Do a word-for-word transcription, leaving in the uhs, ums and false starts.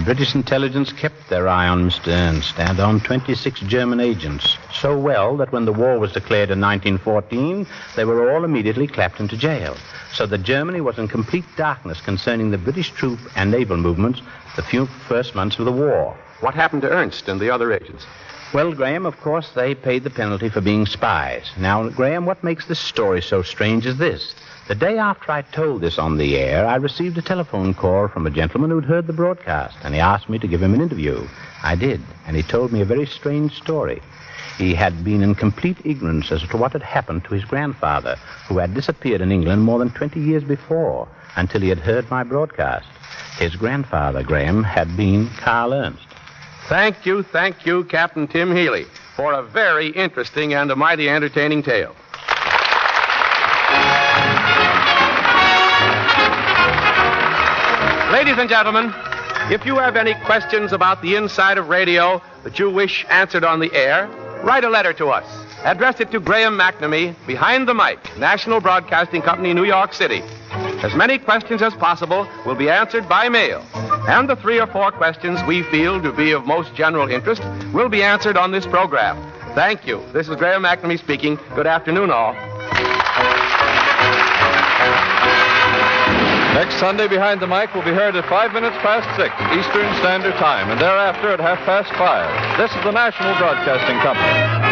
British intelligence kept their eye on Mister Ernst and on twenty-six German agents, so well that when the war was declared in nineteen fourteen, they were all immediately clapped into jail, so that Germany was in complete darkness concerning the British troop and naval movements the few first months of the war. What happened to Ernst and the other agents? Well, Graham, of course, they paid the penalty for being spies. Now, Graham, what makes this story so strange is this. The day after I told this on the air, I received a telephone call from a gentleman who'd heard the broadcast, and he asked me to give him an interview. I did, and he told me a very strange story. He had been in complete ignorance as to what had happened to his grandfather, who had disappeared in England more than twenty years before, until he had heard my broadcast. His grandfather, Graham, had been Carl Ernst. Thank you, thank you, Captain Tim Healy, for a very interesting and a mighty entertaining tale. Ladies and gentlemen, if you have any questions about the inside of radio that you wish answered on the air, write a letter to us. Address it to Graham McNamee, Behind the Mic, National Broadcasting Company, New York City. As many questions as possible will be answered by mail, and the three or four questions we feel to be of most general interest will be answered on this program. Thank you. This is Graham McNamee speaking. Good afternoon, all. Next Sunday, Behind the Mic will be heard at five minutes past six Eastern Standard Time, and thereafter at half past five. This is the National Broadcasting Company.